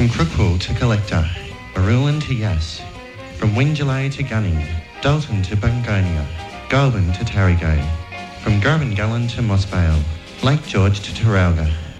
From Crookpool to Collector, Marulan to Yass, from Wingelay to Gunning, Dalton to Bungonia, Goulburn to Tarragone, from Garban Gullen to Mossvale, Lake George to Taralga,